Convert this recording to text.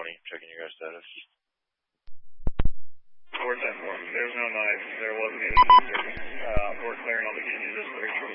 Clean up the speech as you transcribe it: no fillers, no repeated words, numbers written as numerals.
Tony, checking your guys' status. 410-4. There's no knife. There wasn't any. We're clearing all the keys.